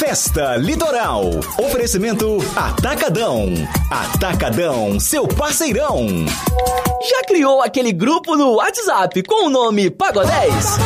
Festa Litoral. Oferecimento Atacadão. Atacadão, seu parceirão. Já criou aquele grupo no WhatsApp com o nome Pagodés?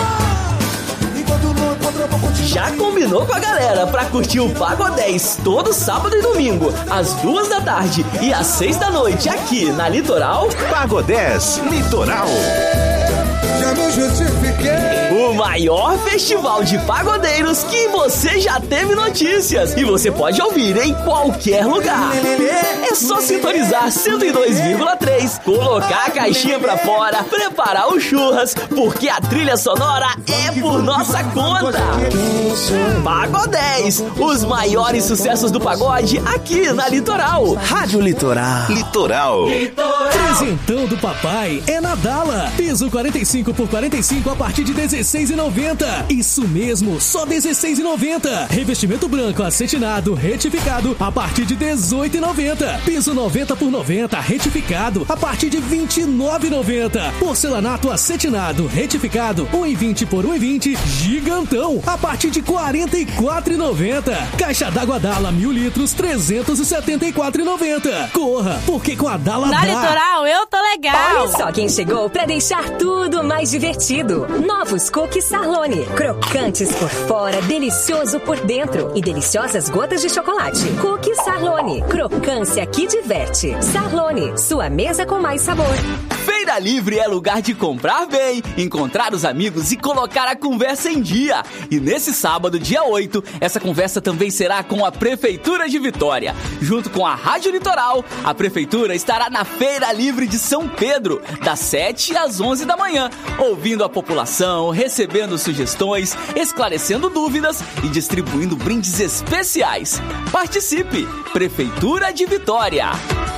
Já combinou com a galera pra curtir o Pagodés todo sábado e domingo, às 2 da tarde e às 6 da noite, aqui na Litoral? Pagodés Litoral. Já me justifiquei. O maior festival de pagodeiros que você já teve notícias. E você pode ouvir em qualquer lugar. É só sintonizar 102,3, colocar a caixinha pra fora, preparar o churras, porque a trilha sonora é por nossa conta. Pagodés, os maiores sucessos do pagode aqui na Litoral. Rádio Litoral. Litoral. Presentão do papai é na Dala. Piso 45 por 45 a partir de R$16,90. Isso mesmo, só R$16,90. Revestimento branco acetinado retificado a partir de R$18,90. Piso 90 por 90 retificado a partir de R$29,90. Porcelanato acetinado retificado 1,20 por 1,20 gigantão a partir de R$44,90. Caixa d'água Dala 1000 litros R$374,90. Corra, porque com a Dala na dá. Litoral eu tô legal. Olha só quem chegou pra deixar tudo mais divertido. Novos cookies Sarlone. Crocantes por fora, delicioso por dentro e deliciosas gotas de chocolate. Cookies Sarlone. Crocância que diverte. Sarlone, sua mesa com mais sabor. Feira Livre é lugar de comprar bem, encontrar os amigos e colocar a conversa em dia. E nesse sábado, dia 8, essa conversa também será com a Prefeitura de Vitória. Junto com a Rádio Litoral, a Prefeitura estará na Feira Livre de São Pedro, das 7 às 11 da manhã, ouvindo a população, recebendo sugestões, esclarecendo dúvidas e distribuindo brindes especiais. Participe! Prefeitura de Vitória.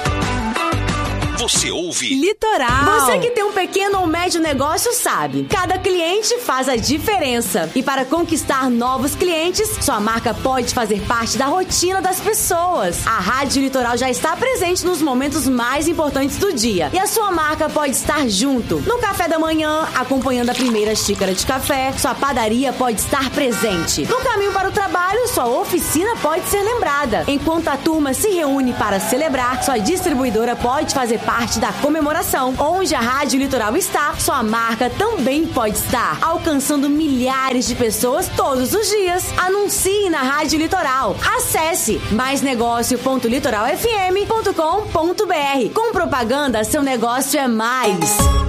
Você ouve Litoral. Você que tem um pequeno ou médio negócio sabe, cada cliente faz a diferença. E para conquistar novos clientes, sua marca pode fazer parte da rotina das pessoas. A Rádio Litoral já está presente nos momentos mais importantes do dia. E a sua marca pode estar junto. No café da manhã, acompanhando a primeira xícara de café, sua padaria pode estar presente. No caminho para o trabalho, sua oficina pode ser lembrada. Enquanto a turma se reúne para celebrar, sua distribuidora pode fazer parte da comemoração. Onde a Rádio Litoral está, sua marca também pode estar, alcançando milhares de pessoas todos os dias. Anuncie na Rádio Litoral. Acesse maisnegócio.litoralfm.com.br. Com propaganda, seu negócio é mais.